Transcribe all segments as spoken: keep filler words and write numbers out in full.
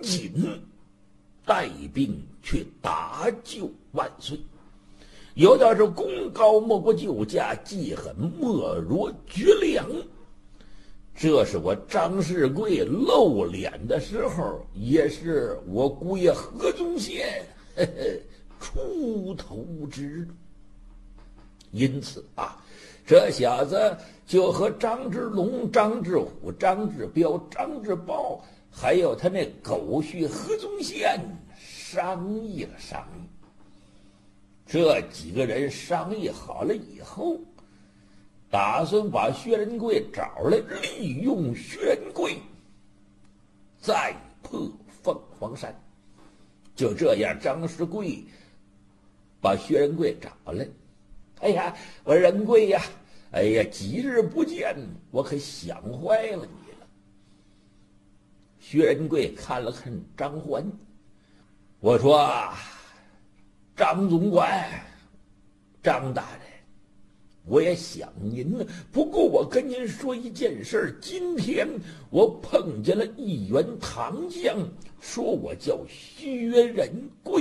紧带兵去打救万岁。有道是功高莫过救驾，记恨莫若绝粮。这是我张世贵露脸的时候，也是我姑爷何宗宪呵呵出头之。因此啊，这小子就和张之龙、张之虎、张之彪、张之豹，还有他那狗婿何宗宪商议了商议。这几个人商议好了以后，打算把薛仁贵找来，利用薛仁贵再破凤凰山。就这样，张世贵把薛仁贵找来。哎呀，我说仁贵呀，哎呀，几日不见，我可想坏了你了。薛仁贵看了看张环，我说：“张总管，张大人，我也想您了。不过我跟您说一件事，今天我碰见了一员唐将，说我叫薛仁贵。”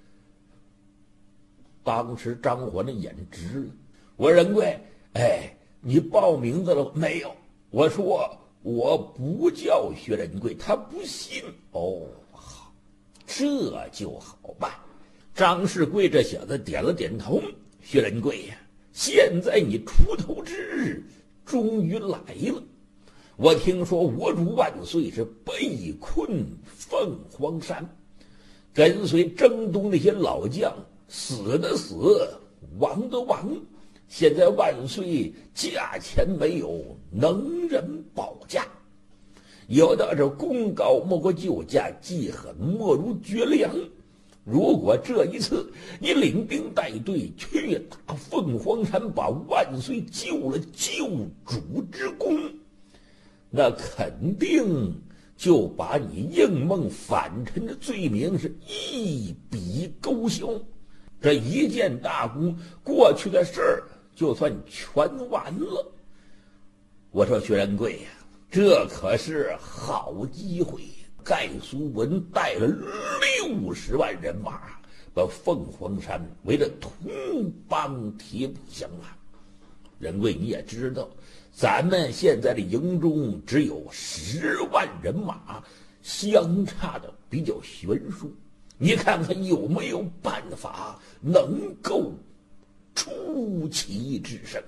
当时张环的眼直了。我说：“仁贵，哎，你报名字了没有？”我说：“我不叫薛仁贵。”他不信。哦，好，这就好办。张世贵这小子点了点头。薛仁贵呀，现在你出头之日终于来了。我听说我主万岁是被困凤凰山，跟随征东那些老将死的死，亡的亡。现在万岁驾前没有能人保驾，有的这功高莫过救驾，记恨莫如绝粮。如果这一次你领兵带队去打凤凰山，把万岁救了救主之功，那肯定就把你应梦反臣的罪名是一笔勾销。这一件大功过去的事儿就算全完了。我说：“薛仁贵呀，这可是好机会。”盖苏文带了六十万人马，把凤凰山围得土邦铁不相啊！仁贵，你也知道，咱们现在的营中只有十万人马，相差的比较悬殊。你看看有没有办法能够出奇制胜？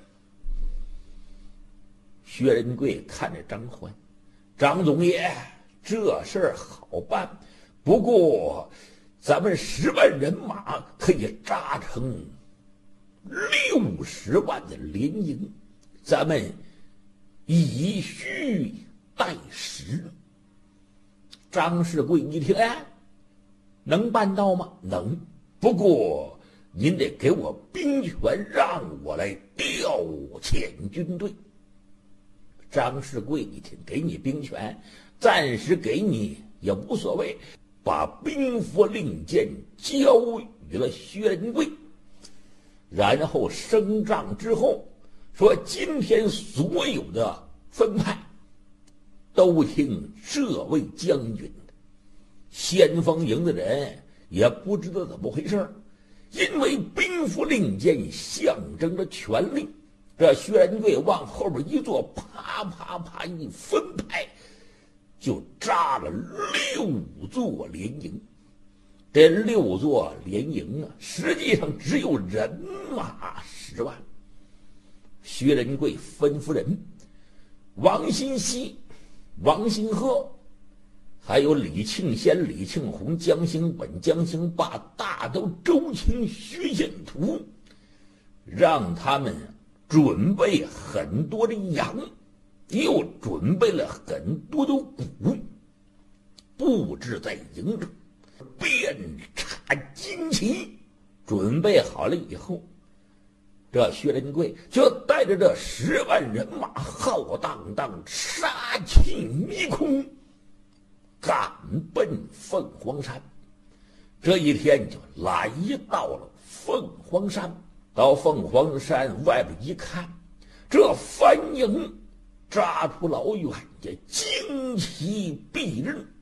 薛仁贵看着张环，张总爷，这事儿好办，不过咱们十万人马可以扎成六十万的联营，咱们以虚代实。张世贵一听，哎，能办到吗？能，不过您得给我兵权，让我来调遣军队。张世贵一听，给你兵权，暂时给你也无所谓，把兵符令箭交予了薛仁贵，然后升帐之后说：“今天所有的分派都听这位将军的。”先锋营的人也不知道怎么回事，因为兵符令箭象征着权力，这薛仁贵往后边一坐，啪啪啪一分派，就扎了六座联营。这六座联营啊，实际上只有人马十万。薛仁贵吩咐人，王新熙、王新鹤，还有李庆先、李庆红、江兴本、江兴霸、大都、周清、薛献图，让他们准备很多的羊，又准备了很多的鼓，布置在营中，遍插旌旗。准备好了以后，这薛仁贵就带着这十万人马，浩荡荡杀气迷空，赶奔凤凰山。这一天就来到了凤凰山。到凤凰山外边一看，这番营扎出老远，这旌旗蔽日，